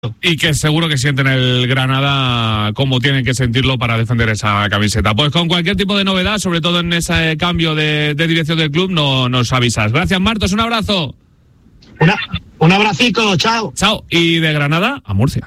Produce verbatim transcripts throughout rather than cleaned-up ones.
Y que seguro que sienten el Granada como tienen que sentirlo para defender esa camiseta. Pues con cualquier tipo de novedad, sobre todo en ese cambio de, de dirección del club, no, nos avisas. Gracias, Martos, un abrazo. Una, un abracico, chao. Chao. Y de Granada a Murcia.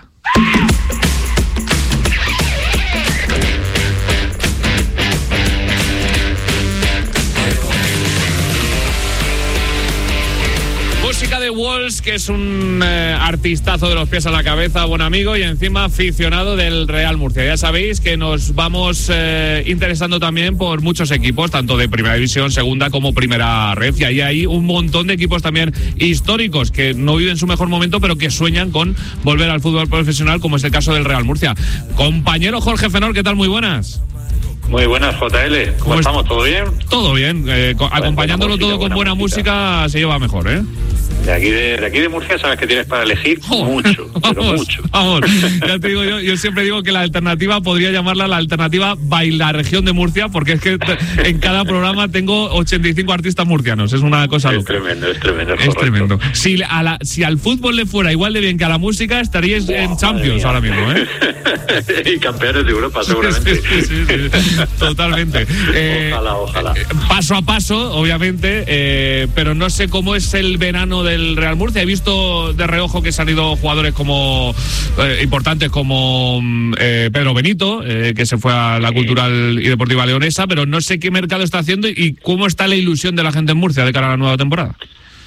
Música de Walls, que es un eh, artistazo de los pies a la cabeza, buen amigo y encima aficionado del Real Murcia. Ya sabéis que nos vamos eh, interesando también por muchos equipos, tanto de Primera División, Segunda como Primera Red. Y ahí hay un montón de equipos también históricos que no viven su mejor momento, pero que sueñan con volver al fútbol profesional, como es el caso del Real Murcia. Compañero Jorge Fenor, ¿qué tal? Muy buenas. Muy buenas, J L. ¿Cómo, ¿Cómo estamos? ¿Todo bien? Todo bien. Eh, co- acompañándolo música, todo con buena, buena música. música se lleva mejor, ¿eh? De aquí de, de aquí de Murcia sabes que tienes para elegir oh, mucho, vamos, pero mucho. Vamos, ya te digo yo, yo siempre digo que la alternativa podría llamarla la alternativa Bailar Región de Murcia, porque es que en cada programa tengo ochenta y cinco artistas murcianos, es una cosa es loca. Tremendo, es tremendo, es, es tremendo. Si, a la, si al fútbol le fuera igual de bien que a la música, estaríais wow, en Champions ahora mismo, ¿eh? Y campeones de Europa, seguramente. Sí, sí, sí, sí, sí. Totalmente. Eh, ojalá, ojalá. Paso a paso, obviamente, eh, pero no sé cómo es el verano del Real Murcia. He visto de reojo que se han ido jugadores como eh, importantes como eh, Pedro Benito, eh, que se fue a la Cultural y Deportiva Leonesa, pero no sé qué mercado está haciendo y cómo está la ilusión de la gente en Murcia de cara a la nueva temporada.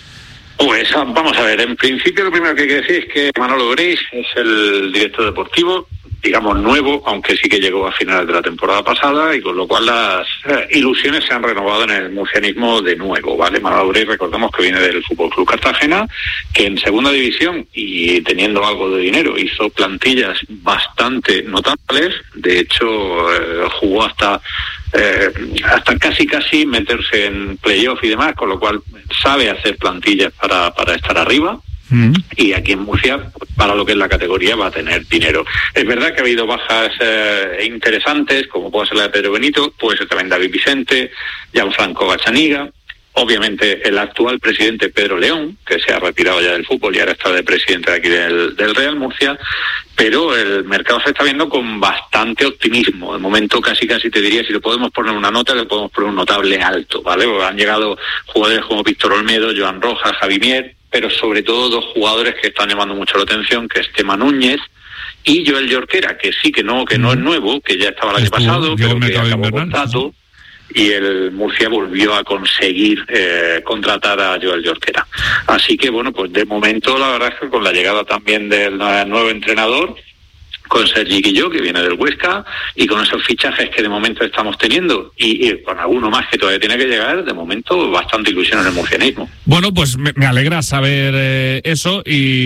Pues vamos a ver, en principio lo primero que hay que decir es que Manolo Greix es el director deportivo, digamos nuevo, aunque sí que llegó a finales de la temporada pasada, y con lo cual las eh, ilusiones se han renovado en el murcianismo de nuevo, ¿vale? Manolo Greix, recordamos que viene del Fútbol Club Cartagena, que en segunda división y teniendo algo de dinero hizo plantillas bastante notables, de hecho eh, jugó hasta eh, hasta casi casi meterse en playoff y demás, con lo cual sabe hacer plantillas para, para estar arriba. Mm. Y aquí en Murcia, para lo que es la categoría, va a tener dinero. Es verdad que ha habido bajas eh, interesantes, como puede ser la de Pedro Benito, puede ser también David Vicente, Gianfranco Gachaniga, obviamente el actual presidente Pedro León, que se ha retirado ya del fútbol y ahora está de presidente de aquí del, del Real Murcia, pero el mercado se está viendo con bastante optimismo. De momento casi casi te diría, si le podemos poner una nota, le podemos poner un notable alto, ¿vale? Porque han llegado jugadores como Víctor Olmedo, Joan Rojas, Javi Mier, pero sobre todo dos jugadores que están llamando mucho la atención, que es Tema Núñez y Joel Jorquera, que sí que no que no es nuevo, que ya estaba el año pasado, pero que acabó contrato, y el Murcia volvió a conseguir eh, contratar a Joel Jorquera. Así que bueno, pues de momento la verdad es que con la llegada también del nuevo entrenador, con Sergi Guilló, que viene del Huesca, y con esos fichajes que de momento estamos teniendo, y, y con alguno más que todavía tiene que llegar, de momento bastante ilusión en el murcianismo. Bueno, pues me, me alegra saber eh, eso,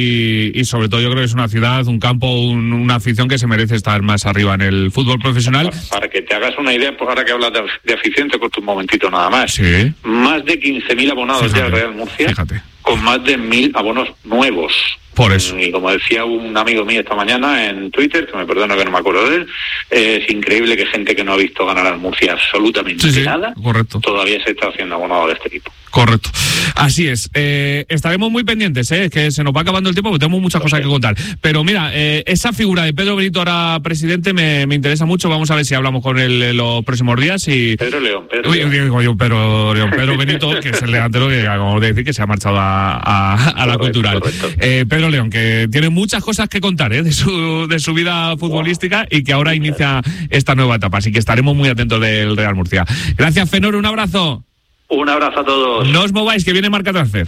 y, y sobre todo yo creo que es una ciudad, un campo, un, una afición que se merece estar más arriba en el fútbol profesional. Para, para que te hagas una idea, pues ahora que hablas de, de afición, te corto un momentito nada más. Sí. Más de quince mil abonados fíjate, ya al Real Murcia, fíjate. Con más de mil abonos nuevos. Por eso. Y como decía un amigo mío esta mañana en Twitter, que me perdona que no me acuerdo de él, eh, es increíble que gente que no ha visto ganar al Murcia absolutamente sí, sí, nada, correcto, todavía se está haciendo abonado de este equipo. Correcto. Así es. Eh, estaremos muy pendientes, ¿eh? Es que se nos va acabando el tiempo porque tenemos muchas cosas que contar. Pero mira, eh, esa figura de Pedro Benito ahora presidente me, me interesa mucho. Vamos a ver si hablamos con él en los próximos días. Y... Pedro León. Pedro Uy, León. Digo yo, Pedro León. Pedro Benito, que es el delantero que acabamos de decir que se ha marchado a, a, a la correcto, Cultural. Eh, Pedro León, que tiene muchas cosas que contar ¿eh? de, su, de su vida futbolística wow. y que ahora inicia esta nueva etapa. Así que estaremos muy atentos del Real Murcia. Gracias, Fenor. Un abrazo. Un abrazo a todos. No os mováis, que viene Marca Transfer.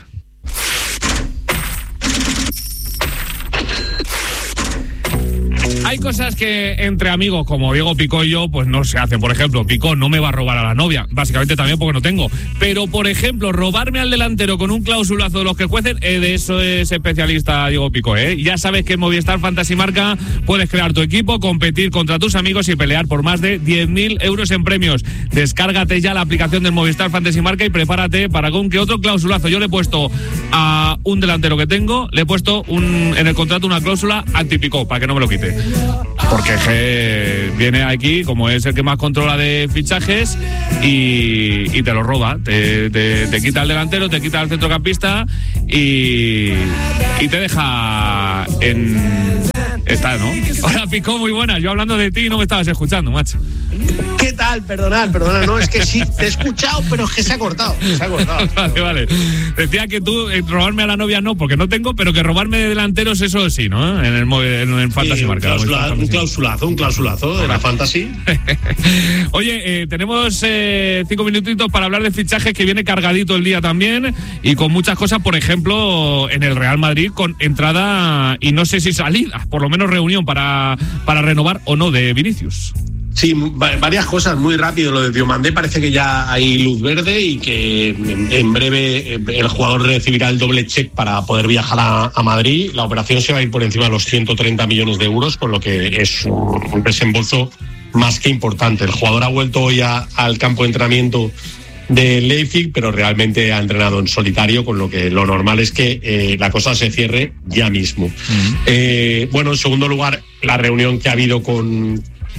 Hay cosas que entre amigos como Diego Picó y yo pues no se hacen. Por ejemplo, Picó no me va a robar a la novia, básicamente también porque no tengo. Pero, por ejemplo, robarme al delantero con un clausulazo de los que cuecen, eh, de eso es especialista Diego Picó, ¿eh? Ya sabes que en Movistar Fantasy Marca puedes crear tu equipo, competir contra tus amigos y pelear por más de diez mil euros en premios. Descárgate ya la aplicación del Movistar Fantasy Marca y prepárate para con que otro clausulazo. Yo le he puesto a un delantero que tengo, le he puesto un, en el contrato una cláusula anti-Picó, para que no me lo quite. Porque G viene aquí, como es el que más controla de fichajes, y, y te lo roba. Te, te, te quita el delantero, te quita el centrocampista y, y te deja en... Está, ¿no? Hola, Pico, muy buena. Yo hablando de ti y no me estabas escuchando, macho. ¿Qué tal? Perdonad, perdonad. No, es que sí, te he escuchado, pero es que se ha cortado. Se ha cortado. Vale, vale. Decía que tú, eh, robarme a la novia no, porque no tengo, pero que robarme de delanteros, eso sí, ¿no? En el en, en Fantasy sí, Marca. Un, clausula, un clausulazo, un clausulazo de la Fantasy. Oye, eh, tenemos eh, cinco minutitos para hablar de fichajes, que viene cargadito el día también y con muchas cosas, por ejemplo, en el Real Madrid con entrada y no sé si salida, por lo menos reunión para, para renovar o no de Vinicius. Sí, varias cosas, muy rápido. Lo de Diomandé parece que ya hay luz verde y que en breve el jugador recibirá el doble check para poder viajar a, a Madrid. La operación se va a ir por encima de los ciento treinta millones de euros, con lo que es un desembolso más que importante. El jugador ha vuelto hoy a, al campo de entrenamiento de Leipzig, pero realmente ha entrenado en solitario, con lo que lo normal es que eh, la cosa se cierre ya mismo. Uh-huh. Eh, bueno, en segundo lugar, la reunión que ha habido con...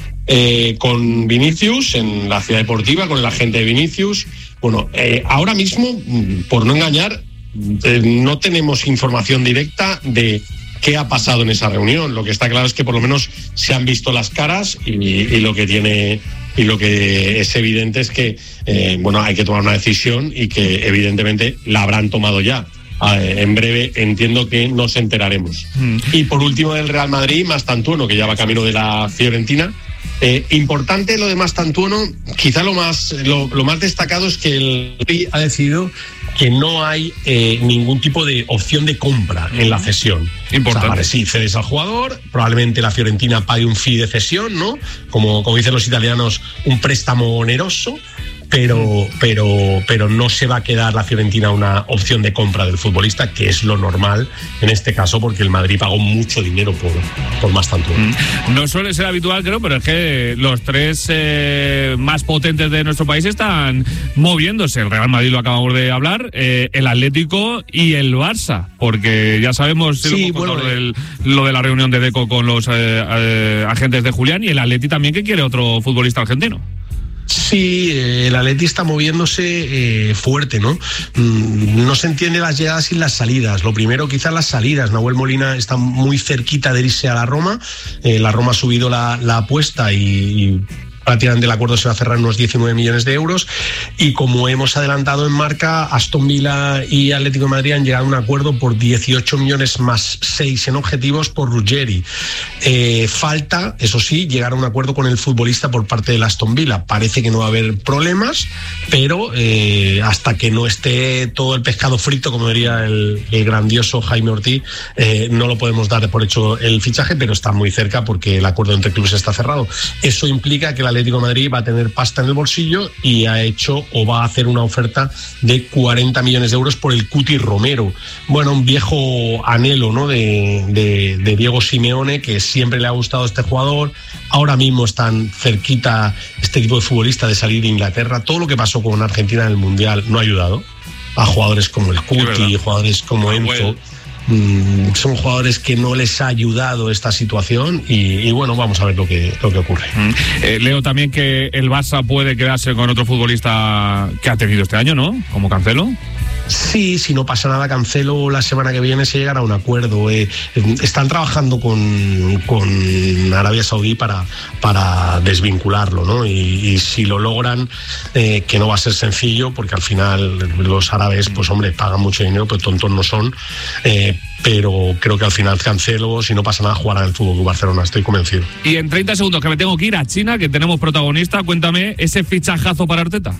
Eh, con Vinicius en la Ciudad Deportiva, con el agente de Vinicius. Bueno, eh, ahora mismo, por no engañar, eh, no tenemos información directa de qué ha pasado en esa reunión. Lo que está claro es que por lo menos se han visto las caras y, y lo que tiene y lo que es evidente es que eh, bueno, hay que tomar una decisión y que evidentemente la habrán tomado ya. Eh, en breve entiendo que nos enteraremos. Mm. Y por último, del Real Madrid, Mastantuono, que ya va camino de la Fiorentina. Eh, importante lo de Mastantuono, quizá lo más lo, lo más destacado es que el Madrid ha decidido que no hay eh, ningún tipo de opción de compra en la cesión. Importante. O sea, vale, sí, cedes al jugador, probablemente la Fiorentina pague un fee de cesión, ¿no? Como, como dicen los italianos, un préstamo oneroso. Pero, pero, pero no se va a quedar la Fiorentina una opción de compra del futbolista, que es lo normal en este caso, porque el Madrid pagó mucho dinero por, por Mastantuono. No suele ser habitual, creo, pero es que los tres eh, más potentes de nuestro país están moviéndose. El Real Madrid lo acabamos de hablar, eh, el Atlético y el Barça, porque ya sabemos sí, lo, bueno, del, lo de la reunión de Deco con los eh, eh, agentes de Julián, y el Atleti también, que quiere otro futbolista argentino. Sí, el Atleti está moviéndose eh, fuerte, ¿no? No se entiende las llegadas y las salidas. Lo primero, quizás las salidas. Nahuel Molina está muy cerquita de irse a la Roma. Eh, la Roma ha subido la, la apuesta y... y prácticamente el acuerdo se va a cerrar en unos diecinueve millones de euros, y como hemos adelantado en Marca, Aston Villa y Atlético de Madrid han llegado a un acuerdo por dieciocho millones más seis en objetivos por Ruggeri. Eh, falta, eso sí, llegar a un acuerdo con el futbolista por parte del Aston Villa. Parece que no va a haber problemas, pero eh, hasta que no esté todo el pescado frito, como diría el, el grandioso Jaime Ortiz, eh, no lo podemos dar por hecho el fichaje, pero está muy cerca porque el acuerdo entre clubes está cerrado. Eso implica que la Atlético de Madrid va a tener pasta en el bolsillo y ha hecho o va a hacer una oferta de cuarenta millones de euros por el Cuti Romero. Bueno, un viejo anhelo, ¿no? de, de, de Diego Simeone, que siempre le ha gustado este jugador. Ahora mismo están cerquita este equipo de futbolistas de salir de Inglaterra. Todo lo que pasó con Argentina en el Mundial no ha ayudado a jugadores como el Cuti, jugadores como Enzo. Bueno. Mm, son jugadores que no les ha ayudado esta situación y, y bueno, vamos a ver lo que, lo que ocurre. Mm. Eh, leo también que el Barça puede quedarse con otro futbolista que ha tenido este año, ¿no? Como Cancelo. Sí, si no pasa nada, Cancelo la semana que viene se llegará a un acuerdo. Eh, están trabajando con, con Arabia Saudí para, para desvincularlo, ¿no? Y, y si lo logran, eh, que no va a ser sencillo, porque al final los árabes, pues hombre, pagan mucho dinero, pero tontos no son. Eh, pero creo que al final Cancelo, si no pasa nada, jugará en el Fútbol Club Barcelona, estoy convencido. Y en treinta segundos, que me tengo que ir a China, que tenemos protagonista, cuéntame ese fichajazo para Arteta.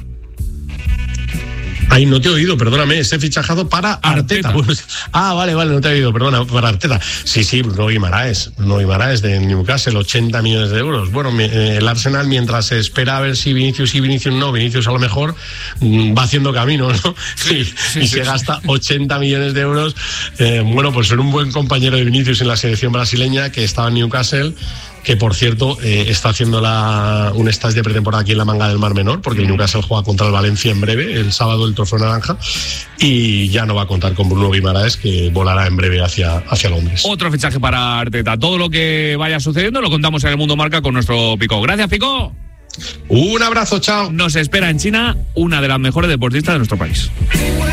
Ay, no te he oído, perdóname, ese fichajazo para Arteta. Arteta. Ah, vale, vale, no te he oído, perdona, para Arteta. Sí, sí, Bruno Guimaraes, Bruno Guimaraes de Newcastle, ochenta millones de euros. Bueno, el Arsenal, mientras se espera a ver si Vinicius y Vinicius no, Vinicius a lo mejor va haciendo camino, ¿no? Sí, y, sí, y sí, se sí. gasta ochenta millones de euros. Eh, bueno, pues ser un buen compañero de Vinicius en la selección brasileña, que estaba en Newcastle, que por cierto eh, está haciendo la, un stage de pretemporada aquí en la Manga del Mar Menor, porque el Newcastle juega contra el Valencia en breve, el sábado el trofeo naranja, y ya no va a contar con Bruno Guimaraes, que volará en breve hacia, hacia Londres. Otro fichaje para Arteta. Todo lo que vaya sucediendo lo contamos en el Mundo Marca con nuestro Pico. Gracias, Pico. Un abrazo, chao. Nos espera en China una de las mejores deportistas de nuestro país.